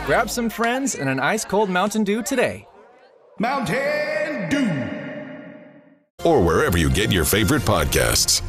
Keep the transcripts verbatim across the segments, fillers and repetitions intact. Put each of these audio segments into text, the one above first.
Grab some friends and an ice-cold Mountain Dew today. Mountain Dew. Or wherever you get your favorite podcasts.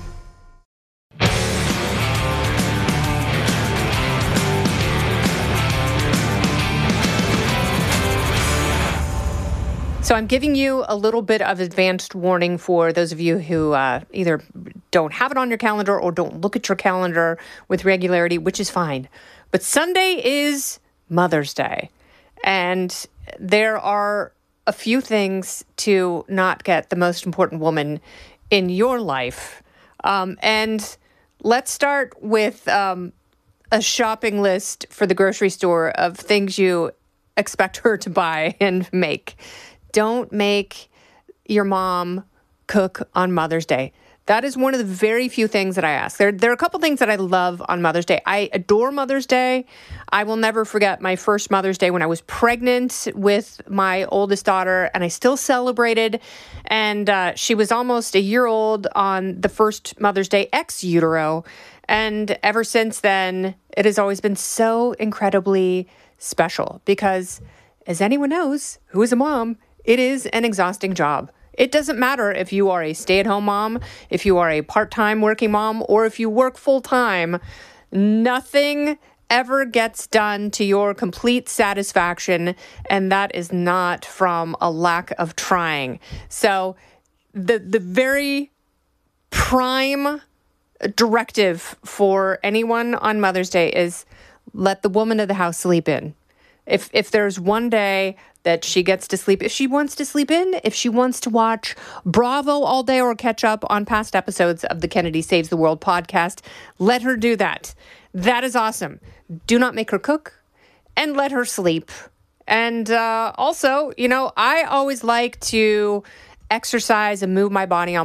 So I'm giving you a little bit of advanced warning for those of you who uh, either don't have it on your calendar or don't look at your calendar with regularity, which is fine. But Sunday is Mother's Day. And there are a few things to not get the most important woman in your life. Um, and let's start with um, a shopping list for the grocery store of things you expect her to buy and make. Don't make your mom cook on Mother's Day. That is one of the very few things that I ask. There, there are a couple things that I love on Mother's Day. I adore Mother's Day. I will never forget my first Mother's Day when I was pregnant with my oldest daughter, and I still celebrated. And uh, she was almost a year old on the first Mother's Day ex utero. And ever since then, it has always been so incredibly special because, as anyone knows who is a mom, it is an exhausting job. It doesn't matter if you are a stay-at-home mom, if you are a part-time working mom, or if you work full-time. Nothing ever gets done to your complete satisfaction, and that is not from a lack of trying. So the the very prime directive for anyone on Mother's Day is let the woman of the house sleep in. If if there's one day that she gets to sleep, if she wants to sleep in, if she wants to watch Bravo all day or catch up on past episodes of the Kennedy Saves the World podcast, let her do that. That is awesome. Do not make her cook and let her sleep. And uh, also, you know, I always like to exercise and move my body on